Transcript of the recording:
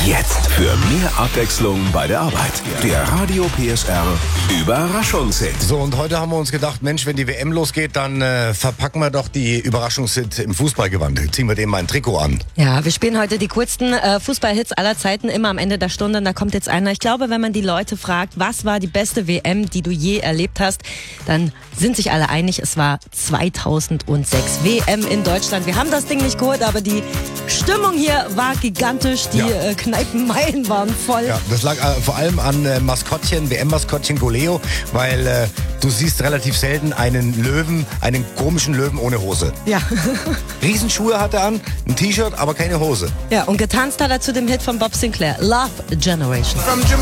Jetzt für mehr Abwechslung bei der Arbeit. Der Radio PSR Überraschungshit. So, und heute haben wir uns gedacht, Mensch, wenn die WM losgeht, dann verpacken wir doch die Überraschungshit im Fußballgewand. Ziehen wir dem mal ein Trikot an. Ja, wir spielen heute die coolsten Fußballhits aller Zeiten, immer am Ende der Stunde. Und da kommt jetzt einer. Ich glaube, wenn man die Leute fragt, was war die beste WM, die du je erlebt hast, dann sind sich alle einig, es war 2006. WM in Deutschland. Wir haben das Ding nicht geholt, aber die Stimmung hier war gigantisch. Die Kneipenmeilen waren voll. Ja, das lag vor allem an Maskottchen, WM-Maskottchen Goleo, weil du siehst relativ selten einen Löwen, einen komischen Löwen ohne Hose. Ja. Riesenschuhe hat er an, ein T-Shirt, aber keine Hose. Ja, und getanzt hat er zu dem Hit von Bob Sinclair, Love Generation.